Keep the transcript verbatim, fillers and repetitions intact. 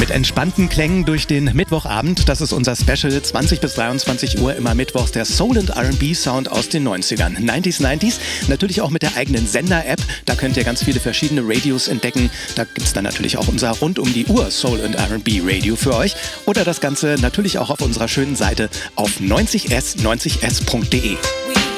Mit entspannten Klängen durch den Mittwochabend. Das ist unser Special, zwanzig bis dreiundzwanzig Uhr, immer mittwochs, der Soul- und R and B-Sound aus den neunzigern. neunziger neunziger. Natürlich auch mit der eigenen Sender-App. Da könnt ihr ganz viele verschiedene Radios entdecken. Da gibt es dann natürlich auch unser rund um die Uhr Soul- und R and B-Radio für euch. Oder das Ganze natürlich auch auf unserer schönen Seite auf neunzig s neunzig s punkt de.